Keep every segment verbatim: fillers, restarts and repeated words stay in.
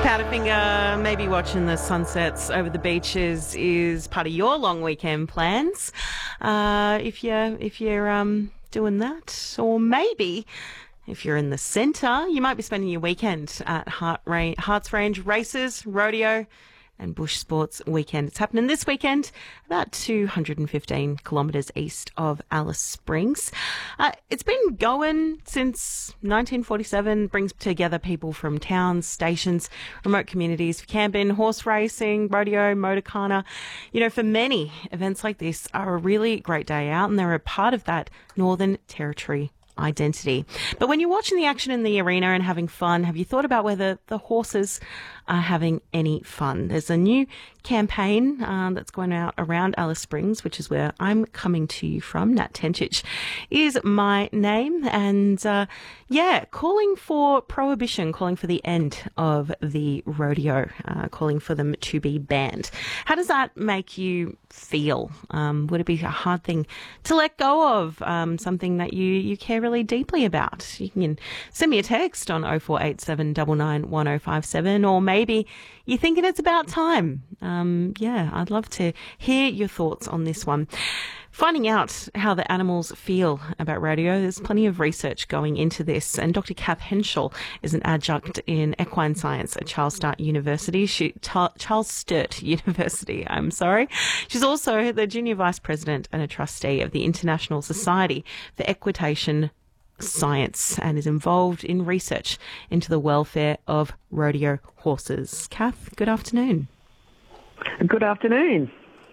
Powderfinger, maybe watching the sunsets over the beaches is part of your long weekend plans. Uh, if you're if you're um, doing that, or maybe if you're in the centre, you might be spending your weekend at Hart Ra- Harts Range Races, Rodeo and Bush Sports Weekend. It's happening this weekend, about two hundred fifteen kilometres east of Alice Springs. Uh, it's been going since nineteen forty-seven, brings together people from towns, stations, remote communities for camping, horse racing, rodeo, motorcana. You know, for many, events like this are a really great day out, and they're a part of that Northern Territory identity. But when you're watching the action in the arena and having fun, have you thought about whether the horses are having any fun? There's a new campaign um, that's going out around Alice Springs, which is where I'm coming to you from. Nat Tentich is my name. And uh, yeah, calling for prohibition, calling for the end of the rodeo, uh, calling for them to be banned. How does that make you feel? Um, would it be a hard thing to let go of, um, something that you, you care really deeply about? You can send me a text on oh four eight seven nine nine one oh five seven, or maybe you're thinking it's about time. Um, yeah, I'd love to hear your thoughts on this one. Finding out how the animals feel about rodeo, there's plenty of research going into this. And Doctor Kath Henschel is an adjunct in equine science at Charles Sturt University. She, Charles Sturt University, I'm sorry. She's also the junior vice president and a trustee of the International Society for Equitation Science, and is involved in research into the welfare of rodeo horses. Kath, good afternoon. Good afternoon.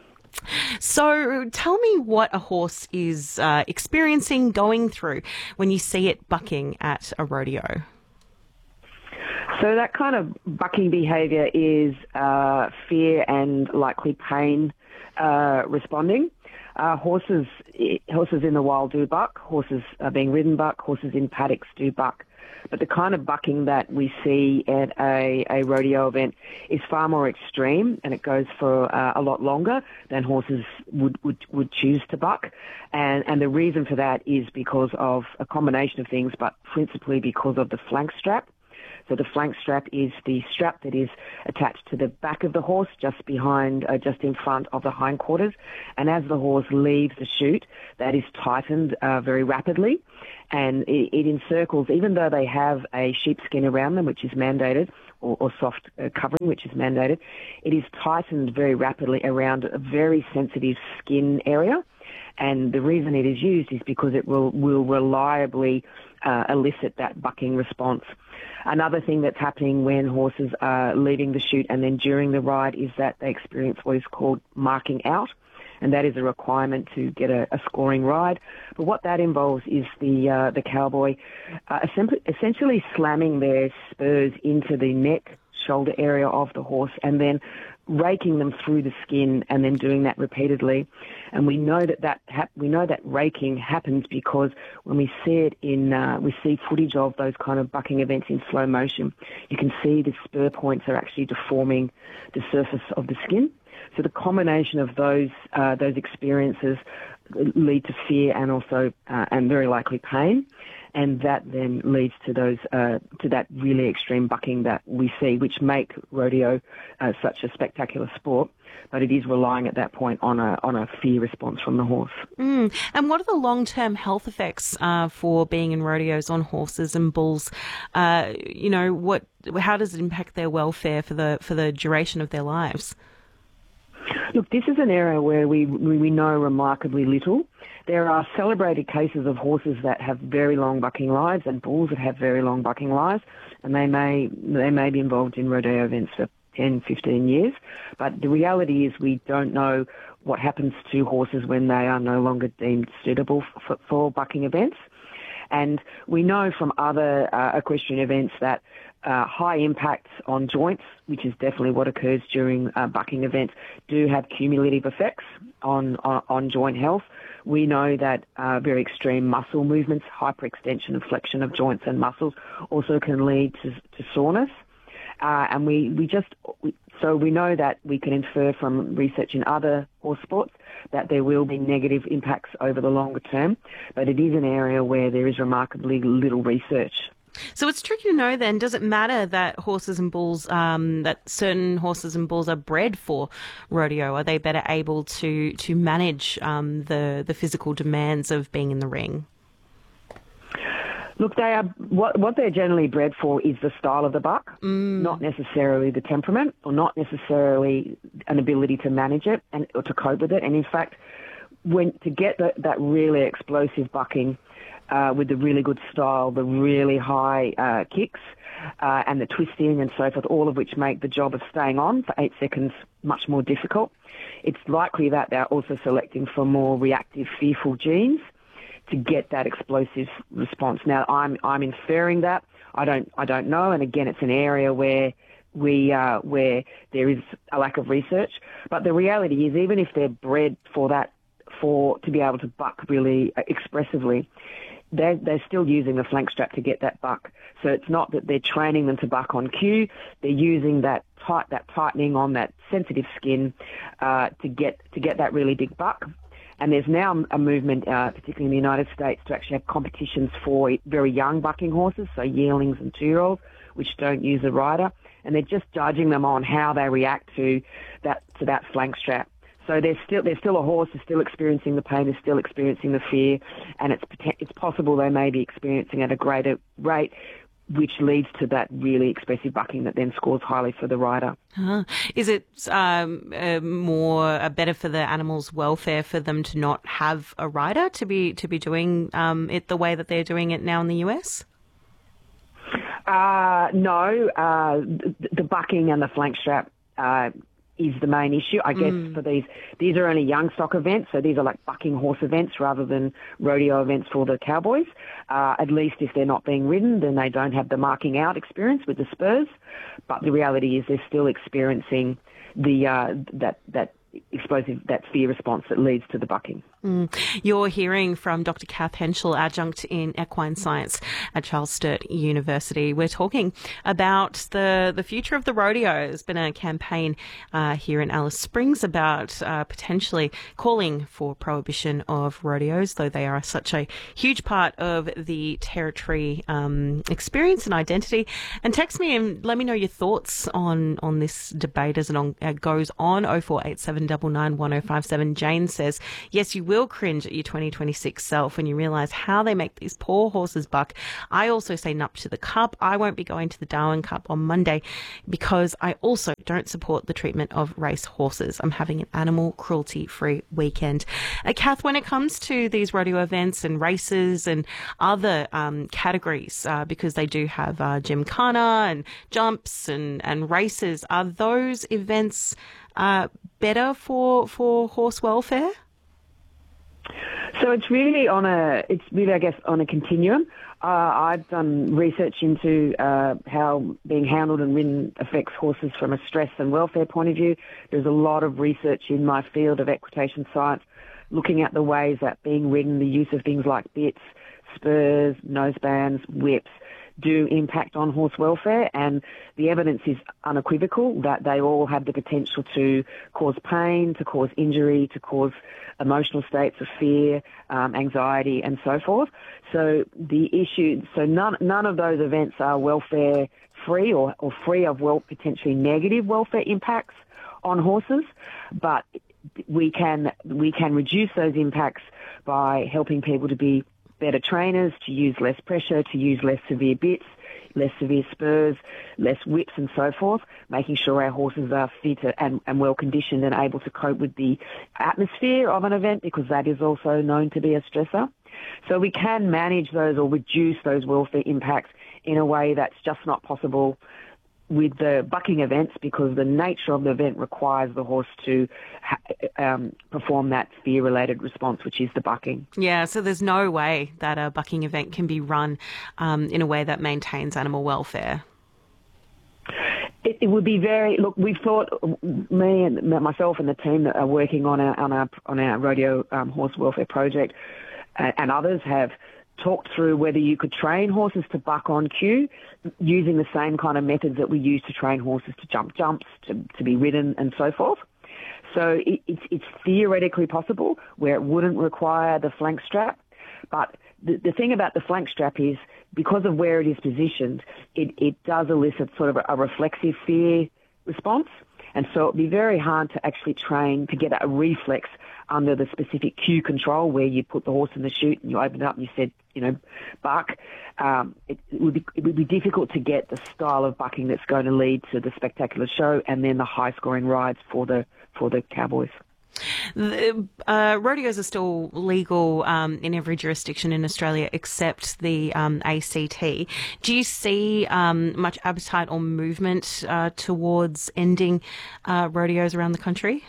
So tell me what a horse is uh, experiencing, going through when you see it bucking at a rodeo. So that kind of bucking behaviour is uh, fear and likely pain uh, responding. Uh, horses, horses in the wild do buck. Horses are being ridden buck. Horses in paddocks do buck. But the kind of bucking that we see at a, a rodeo event is far more extreme, and it goes for uh, a lot longer than horses would, would, would choose to buck. And, and the reason for that is because of a combination of things, but principally because of the flank strap. So the flank strap is the strap that is attached to the back of the horse, just behind, uh, just in front of the hindquarters. And as the horse leaves the chute, that is tightened uh, very rapidly. And it, it encircles, even though they have a sheepskin around them, which is mandated, or, or soft uh, covering, which is mandated, it is tightened very rapidly around a very sensitive skin area. And the reason it is used is because it will, will reliably uh, elicit that bucking response. Another thing that's happening when horses are leaving the chute and then during the ride is that they experience what is called marking out, and that is a requirement to get a, a scoring ride. But what that involves is the uh, the cowboy uh, essentially slamming their spurs into the neck, shoulder area of the horse, and then raking them through the skin, and then doing that repeatedly. And we know that that hap- we know that raking happens because when we see it in uh, we see footage of those kind of bucking events in slow motion, you can see the spur points are actually deforming the surface of the skin. So the combination of those uh, those experiences lead to fear and also uh, and very likely pain. And that then leads to those uh, to that really extreme bucking that we see, which make rodeo uh, such a spectacular sport. But it is relying at that point on a on a fear response from the horse. Mm. And what are the long-term health effects uh, for being in rodeos on horses and bulls? Uh, you know, what how does it impact their welfare for the for the duration of their lives? Look, this is an area where we we know remarkably little. There are celebrated cases of horses that have very long bucking lives and bulls that have very long bucking lives, and they may they may be involved in rodeo events for ten, fifteen years. But the reality is we don't know what happens to horses when they are no longer deemed suitable for, for bucking events. And we know from other uh, equestrian events that uh, high impacts on joints, which is definitely what occurs during uh, bucking events, do have cumulative effects on, on, on joint health. We know that uh, very extreme muscle movements, hyperextension and flexion of joints and muscles, also can lead to, to soreness. Uh, and we, we just, we, so we know that we can infer from research in other horse sports that there will be negative impacts over the longer term, but it is an area where there is remarkably little research So it's tricky to know then, does it matter that horses and bulls, um, that certain horses and bulls are bred for rodeo? Are they better able to, to manage um, the, the physical demands of being in the ring? Look, they are what what they're generally bred for is the style of the buck, mm. not necessarily the temperament, or not necessarily an ability to manage it and or to cope with it. And in fact, when to get the, that really explosive bucking uh, with the really good style, the really high uh, kicks, uh, and the twisting and so forth, all of which make the job of staying on for eight seconds much more difficult. It's likely that they're also selecting for more reactive, fearful genes to get that explosive response. Now, I'm I'm inferring that. I don't I don't know, and again, it's an area where we uh, where there is a lack of research. But the reality is, even if they're bred for that, for to be able to buck really expressively, they're they're still using the flank strap to get that buck. So it's not that they're training them to buck on cue. They're using that tight that tightening on that sensitive skin uh, to get to get that really big buck. And there's now a movement, uh, particularly in the United States, to actually have competitions for very young bucking horses, so yearlings and two-year-olds, which don't use a rider, and they're just judging them on how they react to that to that flank strap. So there's still there's still a horse, is still experiencing the pain, is still experiencing the fear, and it's it's possible they may be experiencing at a greater rate, which leads to that really expressive bucking that then scores highly for the rider. Uh-huh. Is it um, uh, more uh, better for the animal's welfare for them to not have a rider, to be to be doing um, it the way that they're doing it now in the U S? Uh, no, uh, the, the bucking and the flank strap uh, is the main issue, I guess, mm. for these. These are only young stock events, so these are like bucking horse events rather than rodeo events for the cowboys. Uh, at least if they're not being ridden, then they don't have the marking out experience with the spurs. But the reality is they're still experiencing the uh, that that explosive, that fear response that leads to the bucking. Mm. You're hearing from Doctor Kath Henschel, adjunct in equine science at Charles Sturt University. We're talking about the, the future of the rodeo. There's been a campaign uh, here in Alice Springs about uh, potentially calling for prohibition of rodeos, though they are such a huge part of the territory um, experience and identity. And text me and let me know your thoughts on, on this debate as it on, uh, goes on. oh four eight seven nine nine one oh five seven. Jane says, yes, you will cringe at your twenty twenty-six self when you realise how they make these poor horses buck. I also say nup to the Cup. I won't be going to the Darwin Cup on Monday because I also don't support the treatment of race horses. I'm having an animal cruelty-free weekend. Uh, Kath, when it comes to these rodeo events and races and other um, categories, uh, because they do have uh, gymkhana and jumps and, and races, are those events uh, better for, for horse welfare? So it's really on a, it's really, I guess, on a continuum. Uh, I've done research into uh, how being handled and ridden affects horses from a stress and welfare point of view. There's a lot of research in my field of equitation science looking at the ways that being ridden, the use of things like bits, spurs, nosebands, whips, do impact on horse welfare, and the evidence is unequivocal that they all have the potential to cause pain, to cause injury, to cause emotional states of fear, um, anxiety, and so forth. So the issue, so none none of those events are welfare free or, or free of well potentially negative welfare impacts on horses, but we can we can reduce those impacts by helping people to be better trainers, to use less pressure, to use less severe bits, less severe spurs, less whips and so forth, making sure our horses are fit and, and well conditioned and able to cope with the atmosphere of an event, because that is also known to be a stressor. So we can manage those or reduce those welfare impacts in a way that's just not possible with the bucking events, because the nature of the event requires the horse to ha- um, perform that fear-related response, which is the bucking. Yeah, so there's no way that a bucking event can be run um, in a way that maintains animal welfare. It, it would be very, look, we've thought, me and myself and the team that are working on our, on our, on our rodeo um, horse welfare project uh, and others have talked through whether you could train horses to buck on cue using the same kind of methods that we use to train horses to jump jumps, to, to be ridden and so forth. So it, it's, it's theoretically possible where it wouldn't require the flank strap. But the, the thing about the flank strap is because of where it is positioned, it, it does elicit sort of a, a reflexive fear response. And so it'd be very hard to actually train to get a reflex under the specific cue control where you put the horse in the chute and you open it up and you said, you know, buck. Um, it, it would be it would be difficult to get the style of bucking that's going to lead to the spectacular show and then the high scoring rides for the for the cowboys. The, uh, rodeos are still legal um, in every jurisdiction in Australia except the um, A C T. Do you see um, much appetite or movement uh, towards ending uh, rodeos around the country?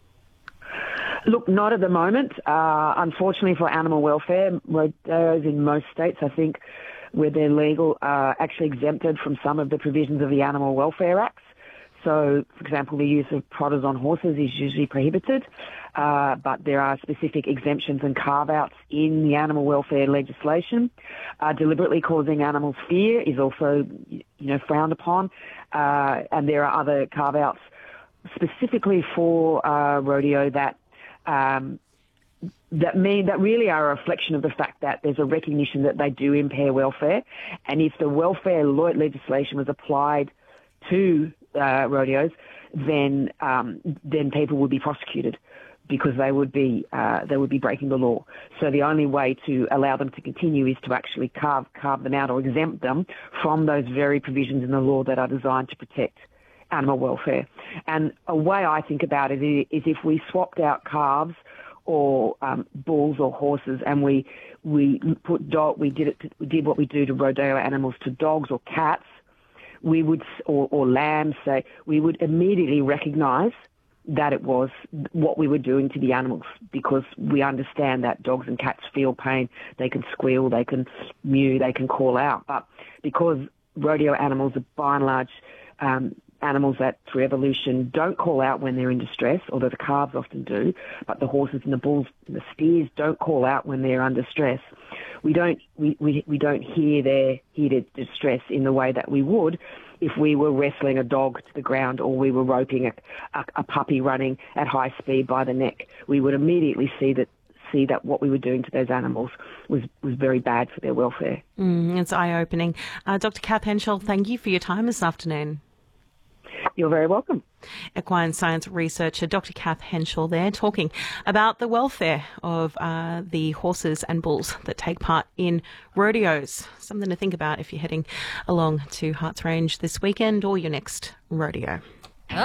Look, not at the moment. Uh, unfortunately for animal welfare, rodeos in most states, I think, where they're legal, are actually exempted from some of the provisions of the Animal Welfare Acts. So, for example, the use of trotters on horses is usually prohibited, uh, but there are specific exemptions and carve-outs in the animal welfare legislation. Uh, deliberately causing animals fear is also, you know, frowned upon, uh, and there are other carve-outs specifically for uh, rodeo that um, that mean that really are a reflection of the fact that there's a recognition that they do impair welfare, and if the welfare legislation was applied to uh, rodeos, then um, then people would be prosecuted because they would be uh, they would be breaking the law. So the only way to allow them to continue is to actually carve carve them out or exempt them from those very provisions in the law that are designed to protect animal welfare. And a way I think about it is if we swapped out calves or um, bulls or horses, and we we put dog we did it to, we did what we do to rodeo animals to dogs or cats, we would or, or lambs, say we would immediately recognise that it was what we were doing to the animals, because we understand that dogs and cats feel pain. They can squeal, they can mew, they can call out. But because rodeo animals are by and large um, animals that through evolution don't call out when they're in distress, although the calves often do, but the horses and the bulls and the steers don't call out when they're under stress. We don't we, we, we don't hear their hear their distress in the way that we would if we were wrestling a dog to the ground or we were roping a, a, a puppy running at high speed by the neck. We would immediately see that see that what we were doing to those animals was, was very bad for their welfare. Mm, it's eye-opening. Uh, Doctor Kath Henschel, thank you for your time this afternoon. You're very welcome. Equine science researcher Doctor Kath Henschel there talking about the welfare of uh, the horses and bulls that take part in rodeos. Something to think about if you're heading along to Harts Range this weekend or your next rodeo.